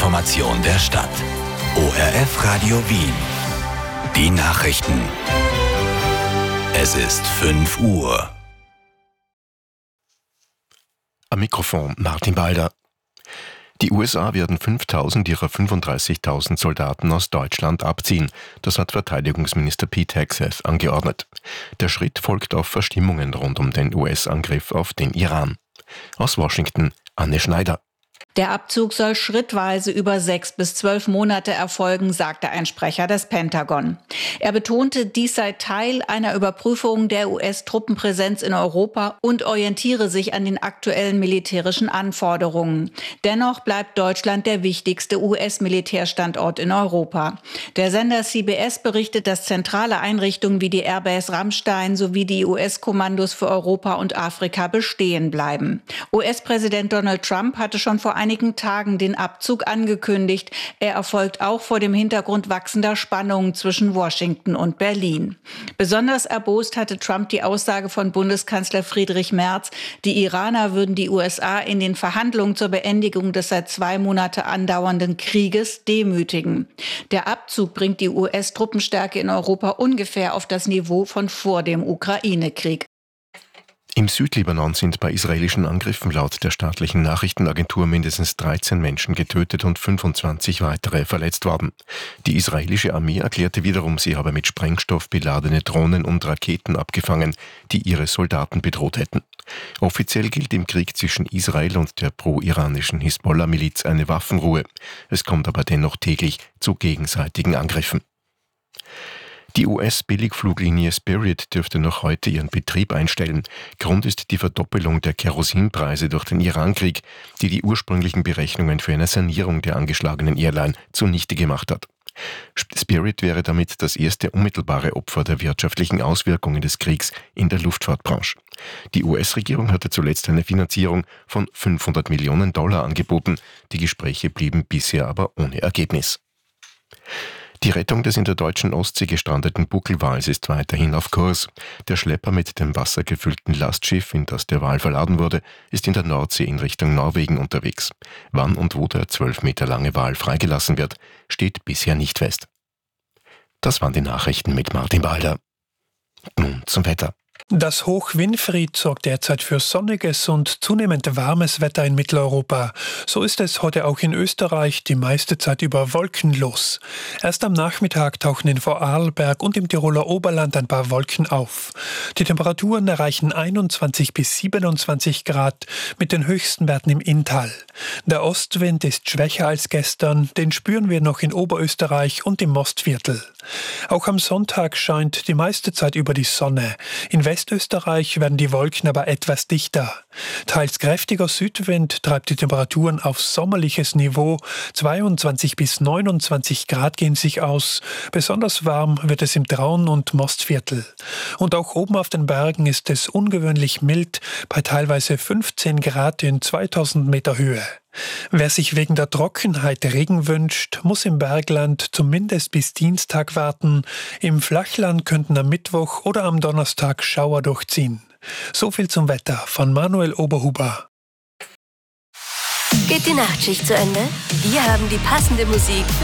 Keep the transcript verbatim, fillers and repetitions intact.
Information der Stadt. O R F Radio Wien. Die Nachrichten. Es ist fünf Uhr. Am Mikrofon Martin Balder. Die U S A werden fünftausend ihrer fünfunddreißigtausend Soldaten aus Deutschland abziehen. Das hat Verteidigungsminister Pete Hegseth angeordnet. Der Schritt folgt auf Verstimmungen rund um den U S-Angriff auf den Iran. Aus Washington, Anne Schneider. Der Abzug soll schrittweise über sechs bis zwölf Monate erfolgen, sagte ein Sprecher des Pentagon. Er betonte, dies sei Teil einer Überprüfung der U S-Truppenpräsenz in Europa und orientiere sich an den aktuellen militärischen Anforderungen. Dennoch bleibt Deutschland der wichtigste U S-Militärstandort in Europa. Der Sender C B S berichtet, dass zentrale Einrichtungen wie die Airbase Ramstein sowie die U S-Kommandos für Europa und Afrika bestehen bleiben. U S-Präsident Donald Trump hatte schon vor einigen Tagen den Abzug angekündigt. Er erfolgt auch vor dem Hintergrund wachsender Spannungen zwischen Washington und Berlin. Besonders erbost hatte Trump die Aussage von Bundeskanzler Friedrich Merz, die Iraner würden die U S A in den Verhandlungen zur Beendigung des seit zwei Monate andauernden Krieges demütigen. Der Abzug bringt die U S-Truppenstärke in Europa ungefähr auf das Niveau von vor dem Ukraine-Krieg. Im Südlibanon sind bei israelischen Angriffen laut der staatlichen Nachrichtenagentur mindestens dreizehn Menschen getötet und fünfundzwanzig weitere verletzt worden. Die israelische Armee erklärte wiederum, sie habe mit Sprengstoff beladene Drohnen und Raketen abgefangen, die ihre Soldaten bedroht hätten. Offiziell gilt im Krieg zwischen Israel und der pro-iranischen Hisbollah-Miliz eine Waffenruhe. Es kommt aber dennoch täglich zu gegenseitigen Angriffen. Die U S-Billigfluglinie Spirit dürfte noch heute ihren Betrieb einstellen. Grund ist die Verdoppelung der Kerosinpreise durch den Irankrieg, die die ursprünglichen Berechnungen für eine Sanierung der angeschlagenen Airline zunichte gemacht hat. Spirit wäre damit das erste unmittelbare Opfer der wirtschaftlichen Auswirkungen des Kriegs in der Luftfahrtbranche. Die U S-Regierung hatte zuletzt eine Finanzierung von fünfhundert Millionen Dollar angeboten. Die Gespräche blieben bisher aber ohne Ergebnis. Die Rettung des in der deutschen Ostsee gestrandeten Buckelwals ist weiterhin auf Kurs. Der Schlepper mit dem wassergefüllten Lastschiff, in das der Wal verladen wurde, ist in der Nordsee in Richtung Norwegen unterwegs. Wann und wo der zwölf Meter lange Wal freigelassen wird, steht bisher nicht fest. Das waren die Nachrichten mit Martin Balder. Nun zum Wetter. Das Hoch Winfried sorgt derzeit für sonniges und zunehmend warmes Wetter in Mitteleuropa. So ist es heute auch in Österreich die meiste Zeit über wolkenlos. Erst am Nachmittag tauchen in Vorarlberg und im Tiroler Oberland ein paar Wolken auf. Die Temperaturen erreichen einundzwanzig bis siebenundzwanzig Grad mit den höchsten Werten im Inntal. Der Ostwind ist schwächer als gestern, den spüren wir noch in Oberösterreich und im Mostviertel. Auch am Sonntag scheint die meiste Zeit über die Sonne. In Westösterreich werden die Wolken aber etwas dichter. Teils kräftiger Südwind treibt die Temperaturen auf sommerliches Niveau. zweiundzwanzig bis neunundzwanzig Grad gehen sich aus. Besonders warm wird es im Traun- und Mostviertel. Und auch oben auf den Bergen ist es ungewöhnlich mild, bei teilweise fünfzehn Grad in zweitausend Meter Höhe. Wer sich wegen der Trockenheit Regen wünscht, muss im Bergland zumindest bis Dienstag warten. Im Flachland könnten am Mittwoch oder am Donnerstag Schauer durchziehen. So viel zum Wetter von Manuel Oberhuber. Geht die Nachtschicht zu Ende? Wir haben die passende Musik